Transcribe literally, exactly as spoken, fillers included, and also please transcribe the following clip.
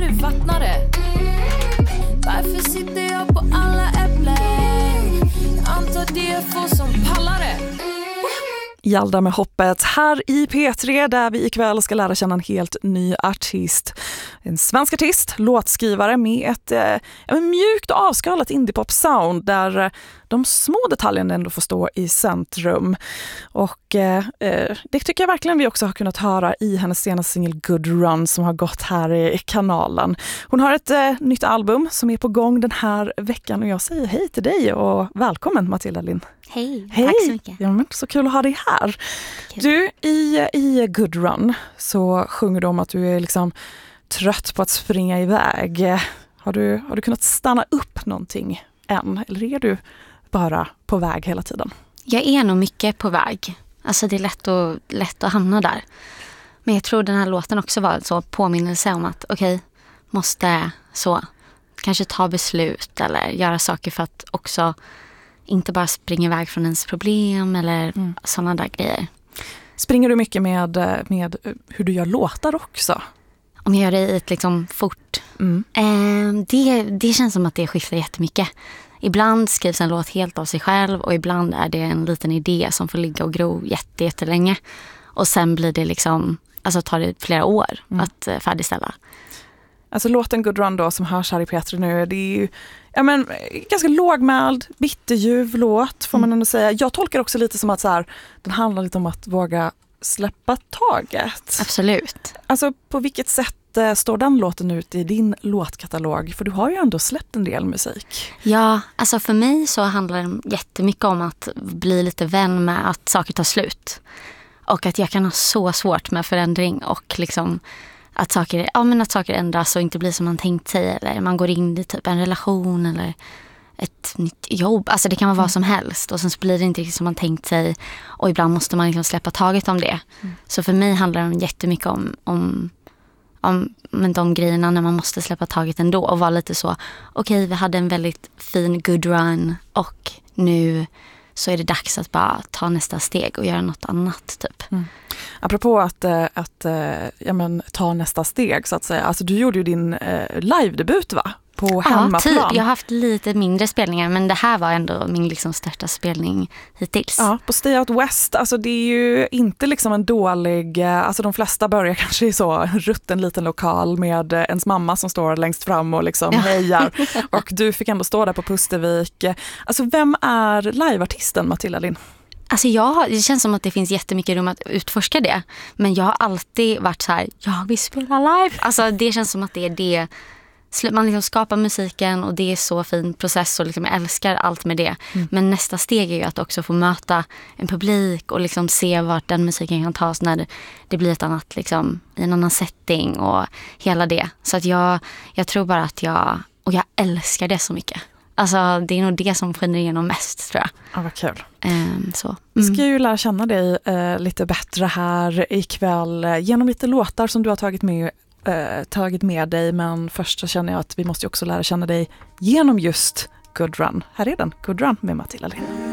nu vattnar det. Varför sitter jag på alla äpplen? Jag antar det är få som pallar det. Jalda med hoppet här i P tre där vi ikväll ska lära känna en helt ny artist. En svensk artist, låtskrivare med ett eh, mjukt och avskalat indiepop-sound där eh, de små detaljerna ändå får stå i centrum. Och eh, det tycker jag verkligen vi också har kunnat höra i hennes senaste singel Good Run som har gått här i kanalen. Hon har ett eh, nytt album som är på gång den här veckan och jag säger hej till dig och välkommen Matilda Lind. Hej, hej, tack så mycket. Ja, men så kul att ha dig här. Kul. Du, i, i Good Run så sjunger du om att du är liksom trött på att springa iväg. Har du, har du kunnat stanna upp någonting än? Eller är du bara på väg hela tiden? Jag är nog mycket på väg. Alltså det är lätt att, lätt att hamna där. Men jag tror den här låten också var en så påminnelse om att okej, okay, måste så kanske ta beslut eller göra saker för att också inte bara springa iväg från ens problem eller mm. sådana där grejer. Springer du mycket med, med hur du gör låtar också? Om jag gör det i ett liksom fort. Mm. Eh, det, det känns som att det skiftar jättemycket. Ibland skrivs en låt helt av sig själv och ibland är det en liten idé som får ligga och gro jätte, jättelänge. Och sen blir det liksom, alltså tar det flera år mm. att eh, färdigställa. Alltså låten Good Run då som hörs här i P tre nu, det är ju ja, men, ganska lågmäld, bitterljuv låt får man ändå säga. Jag tolkar också lite som att så här, den handlar lite om att våga släppa taget. Absolut. Alltså på vilket sätt eh, står den låten ut i din låtkatalog? För du har ju ändå släppt en del musik. Ja, alltså för mig så handlar det jättemycket om att bli lite vän med att saker tar slut. Och att jag kan ha så svårt med förändring och liksom att saker, ja, men att saker ändras och inte blir som man tänkt sig. Eller man går in i typ en relation eller ett nytt jobb. Alltså det kan vara mm. vad som helst. Och sen så blir det inte riktigt som man tänkt sig. Och ibland måste man liksom släppa taget om det. Mm. Så för mig handlar det jättemycket om, om, om men de grejerna när man måste släppa taget ändå. Och vara lite så, okej okay, vi hade en väldigt fin good run. Och nu så är det dags att bara ta nästa steg och göra något annat typ. Mm. Apropå att, att ja, men, ta nästa steg så att säga. Alltså du gjorde ju din eh, live-debut va? På hemmaplan. Ja, typ. Jag har haft lite mindre spelningar men det här var ändå min liksom största spelning hittills. Ja, på Stay Out West, alltså det är ju inte liksom en dålig, alltså de flesta börjar kanske i så rutten liten lokal med ens mamma som står längst fram och liksom ja. hejar. Och du fick ändå stå där på Pustervik. Alltså vem är liveartisten Matilda Lind? Alltså jag, det känns som att det finns jättemycket rum att utforska det. Men jag har alltid varit så här, jag vill spela live. Alltså det känns som att det är det. Man liksom skapar musiken och det är så fin process och liksom jag älskar allt med det. Mm. Men nästa steg är ju att också få möta en publik och liksom se vart den musiken kan tas när det, det blir ett annat liksom, i en annan setting och hela det. Så att jag, jag tror bara att jag, och jag älskar det så mycket. Alltså det är nog det som skiner igenom mest tror jag. Ja, vad kul. Um, så. Mm. Vi ska ju lära känna dig eh, lite bättre här ikväll eh, genom lite låtar som du har tagit med Uh, tagit med dig, men först så känner jag att vi måste också lära känna dig genom just Good Run. Här är den, Good Run med Matilda Lind.